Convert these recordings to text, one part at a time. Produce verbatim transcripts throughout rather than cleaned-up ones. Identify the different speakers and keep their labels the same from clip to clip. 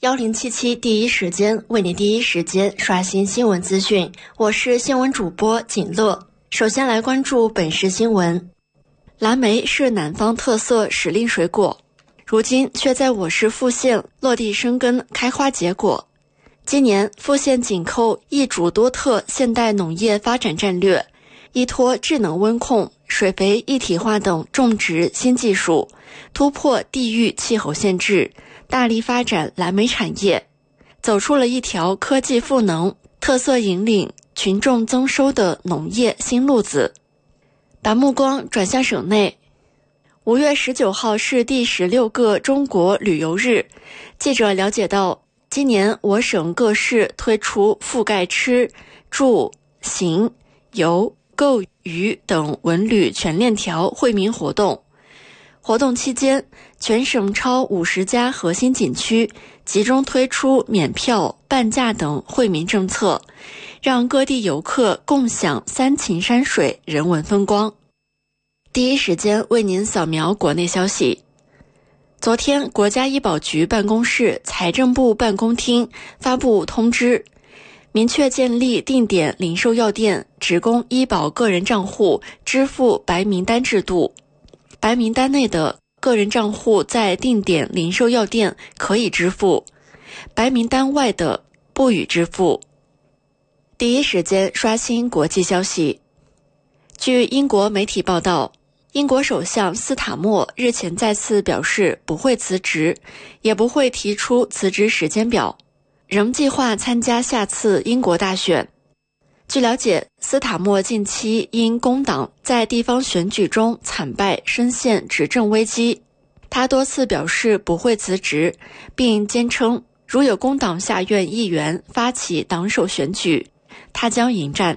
Speaker 1: 幺零七七第一时间为你第一时间刷新新闻资讯，我是新闻主播锦乐。首先来关注本市新闻。蓝莓是南方特色时令水果，如今却在我市富县落地生根开花结果。今年富县紧扣一主多特现代农业发展战略，依托智能温控、水肥一体化等种植新技术，突破地域气候限制，大力发展蓝莓产业，走出了一条科技赋能、特色引领、群众增收的农业新路子。把目光转向省内，五月十九号是第十六个中国旅游日。记者了解到，今年我省各市推出覆盖吃、住、行、游、购、娱等文旅全链条惠民活动。活动期间，全省超五十家核心景区集中推出免票、半价等惠民政策，让各地游客共享三秦山水人文风光。第一时间为您扫描国内消息。昨天，国家医保局办公室、财政部办公厅发布通知，明确建立定点零售药店职工医保个人账户支付白名单制度。白名单内的个人账户在定点零售药店可以支付，白名单外的不予支付。第一时间刷新国际消息。据英国媒体报道，英国首相斯塔默日前再次表示不会辞职，也不会提出辞职时间表，仍计划参加下次英国大选。据了解，斯塔默近期因工党在地方选举中惨败，深陷执政危机。他多次表示不会辞职，并坚称如有工党下院议员发起党首选举，他将迎战。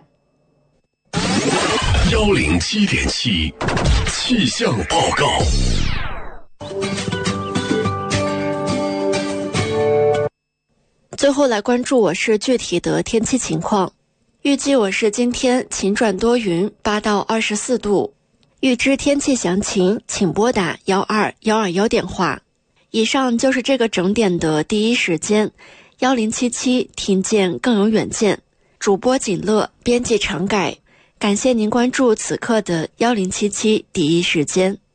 Speaker 2: 幺零七点七气象报告。
Speaker 1: 最后来关注我市具体的天气情况。预计我市今天晴转多云，八到二十四度。预知天气详情，请拨打幺二幺二幺电话。以上就是这个整点的第一时间。幺零七七听见更有远见。主播锦乐，编辑常改。感谢您关注此刻的幺零七七第一时间。